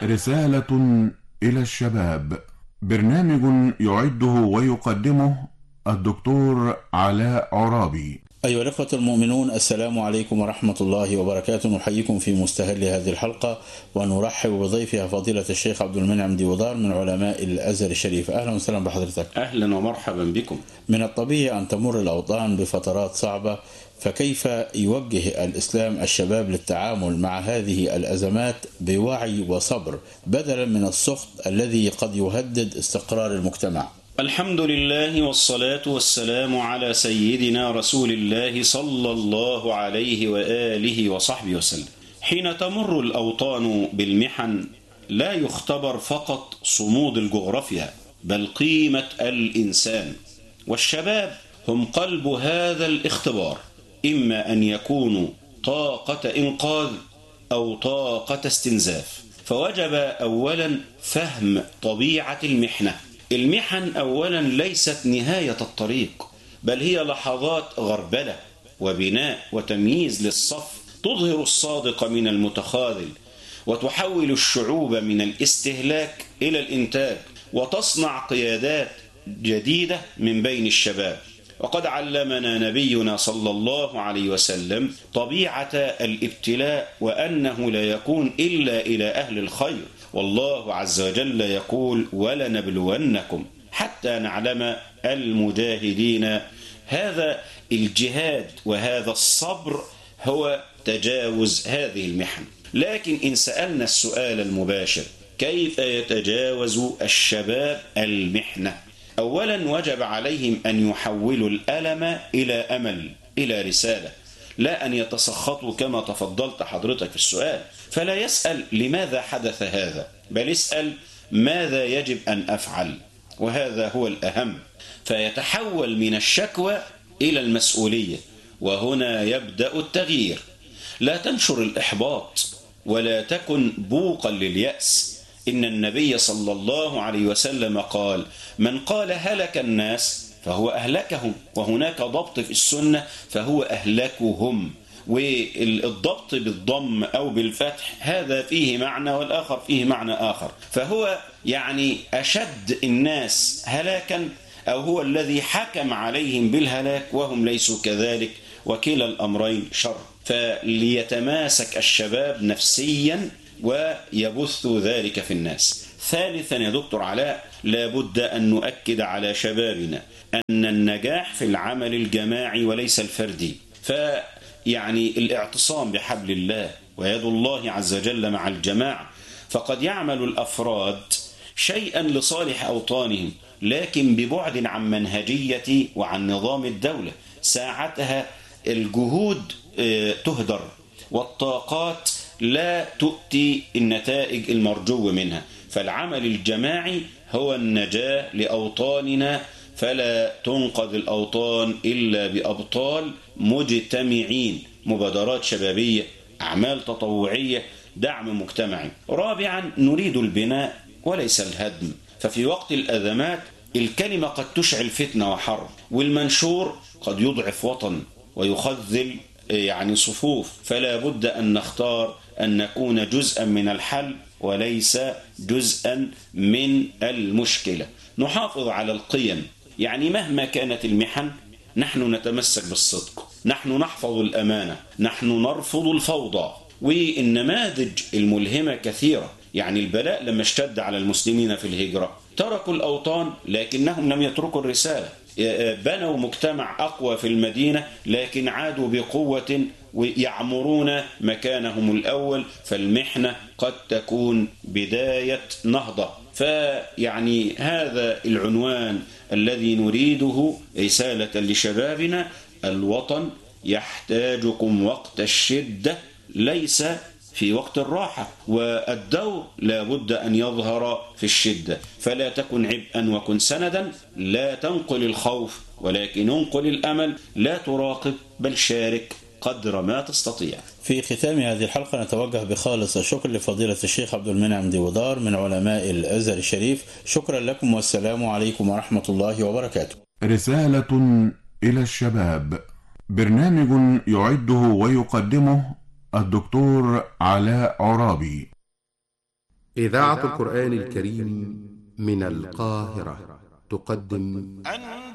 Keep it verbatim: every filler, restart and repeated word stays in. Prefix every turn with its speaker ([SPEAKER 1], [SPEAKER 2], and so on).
[SPEAKER 1] رسالة إلى الشباب، برنامج يعده ويقدمه الدكتور علاء عرابي.
[SPEAKER 2] أيها الأخوة المؤمنون، السلام عليكم ورحمة الله وبركاته. نحييكم في مستهل هذه الحلقة ونرحب بضيفها فضيلة الشيخ عبد المنعم ديودار من علماء الأزهر الشريف. أهلا وسهلا بحضرتك.
[SPEAKER 3] أهلا ومرحبا بكم.
[SPEAKER 2] من الطبيعي أن تمر الأوطان بفترات صعبة، فكيف يوجه الإسلام الشباب للتعامل مع هذه الأزمات بوعي وصبر بدلا من السخط الذي قد يهدد استقرار المجتمع؟
[SPEAKER 3] الحمد لله والصلاة والسلام على سيدنا رسول الله صلى الله عليه وآله وصحبه وسلم. حين تمر الأوطان بالمحن لا يختبر فقط صمود الجغرافيا بل قيمة الإنسان، والشباب هم قلب هذا الاختبار، إما أن يكونوا طاقة إنقاذ أو طاقة استنزاف. فوجب أولا فهم طبيعة المحنة. المحن أولا ليست نهاية الطريق، بل هي لحظات غربلة وبناء وتمييز للصف، تظهر الصادق من المتخاذل، وتحول الشعوب من الاستهلاك إلى الإنتاج، وتصنع قيادات جديدة من بين الشباب. وقد علمنا نبينا صلى الله عليه وسلم طبيعة الابتلاء، وأنه لا يكون إلا إلى أهل الخير، والله عز وجل يقول: ولنبلونكم حتى نعلم المجاهدين. هذا الجهاد وهذا الصبر هو تجاوز هذه المحن. لكن إن سألنا السؤال المباشر: كيف يتجاوز الشباب المحنة؟ أولا وجب عليهم أن يحولوا الألم إلى أمل، إلى رسالة، لا أن يتسخطوا كما تفضلت حضرتك في السؤال. فلا يسأل لماذا حدث هذا، بل يسأل ماذا يجب أن أفعل، وهذا هو الأهم. فيتحول من الشكوى إلى المسؤولية، وهنا يبدأ التغيير. لا تنشر الإحباط ولا تكن بوقا لليأس. إن النبي صلى الله عليه وسلم قال: من قال هلك الناس فهو أهلكهم، وهناك ضبط في السنة فهو أهلكهم. والضبط بالضم أو بالفتح هذا فيه معنى والآخر فيه معنى آخر، فهو يعني أشد الناس هلاكا، أو هو الذي حكم عليهم بالهلاك وهم ليسوا كذلك، وكلا الأمرين شر. فليتماسك الشباب نفسيا ويبث ذلك في الناس. ثالثا يا دكتور علاء، لابد أن نؤكد على شبابنا أن النجاح في العمل الجماعي وليس الفردي. فيعني الاعتصام بحبل الله ويد الله عز وجل مع الجماعة. فقد يعمل الأفراد شيئا لصالح أوطانهم، لكن ببعد عن منهجية وعن نظام الدولة. ساعتها الجهود تهدر والطاقات لا تؤتي النتائج المرجو منها. فالعمل الجماعي هو النجاة لأوطاننا، فلا تنقذ الأوطان إلا بأبطال مجتمعين، مبادرات شبابية، أعمال تطوعية، دعم مجتمعي. رابعا، نريد البناء وليس الهدم. ففي وقت الأزمات الكلمة قد تشعل فتنة وحرب، والمنشور قد يضعف وطن ويخذل يعني صفوف. فلا بد أن نختار أن نكون جزءا من الحل وليس جزءا من المشكلة. نحافظ على القيم، يعني مهما كانت المحن نحن نتمسك بالصدق، نحن نحفظ الأمانة، نحن نرفض الفوضى. والنماذج الملهمة كثيرة. يعني البلاء لما اشتد على المسلمين في الهجرة تركوا الأوطان لكنهم لم يتركوا الرسالة. بنوا مجتمع أقوى في المدينة لكن عادوا بقوة ويعمرون مكانهم الأول. فالمحنة قد تكون بداية نهضة. فيعني هذا العنوان الذي نريده رسالة لشبابنا: الوطن يحتاجكم وقت الشدة ليس في وقت الراحة، والدور لا بد أن يظهر في الشدة. فلا تكن عبئا وكن سندا، لا تنقل الخوف ولكن انقل الأمل، لا تراقب بل شارك قدر ما تستطيع.
[SPEAKER 2] في ختام هذه الحلقة نتوجه بخالص الشكر لفضيلة الشيخ عبد المنعم ديودار من علماء الأزهر الشريف. شكرا لكم والسلام عليكم ورحمة الله وبركاته.
[SPEAKER 1] رسالة إلى الشباب، برنامج يعده ويقدمه الدكتور علاء عرابي.
[SPEAKER 4] إذاعة القرآن الكريم من القاهرة تقدم